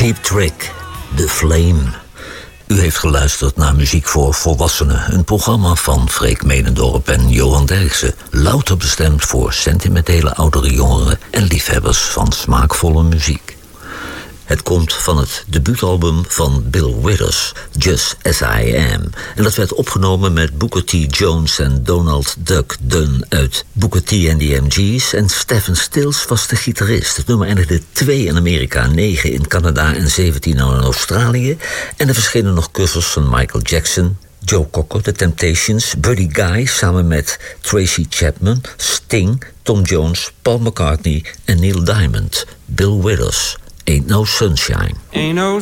Cheap Trick, The Flame. U heeft geluisterd naar Muziek voor Volwassenen, een programma van Freek Menendorp en Johan Derksen. Louter bestemd voor sentimentele oudere jongeren en liefhebbers van smaakvolle muziek. Het komt van het debuutalbum van Bill Withers, Just As I Am. En dat werd opgenomen met Booker T. Jones en Donald Duck Dunn uit Booker T and the MG's. En Stephen Stills was de gitarist. Het nummer eindigde 2 in Amerika, 9 in Canada en 17 in Australië. En er verschenen nog covers van Michael Jackson, Joe Cocker, The Temptations, Buddy Guy samen met Tracy Chapman, Sting, Tom Jones, Paul McCartney en Neil Diamond. Bill Withers, Ain't No Sunshine. Ain't no